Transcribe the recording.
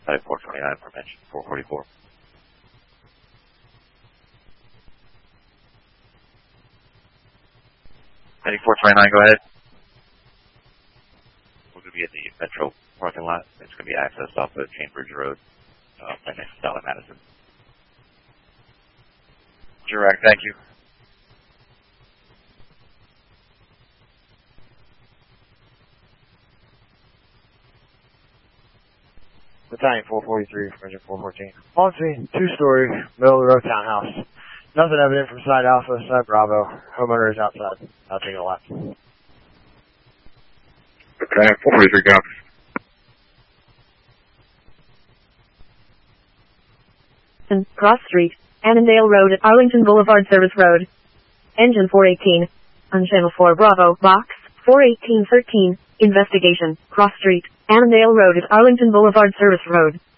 Type 429 from engine 444. 429, go ahead. We're going to be at the Metro parking lot. It's going to be accessed off of Cambridge Road, right next to Dollar Madison. Direct, thank you. Battalion 443 from engine 414. On scene, 2-story, middle of the road townhouse. Nothing evident from side Alpha, side Bravo. Homeowner is outside. I'll take a left. Battalion 443, copies. Cross Street, Annandale Road at Arlington Boulevard Service Road. Engine 418. On Channel 4 Bravo, Box 41813. Investigation, Cross Street, Annandale Road at Arlington Boulevard Service Road.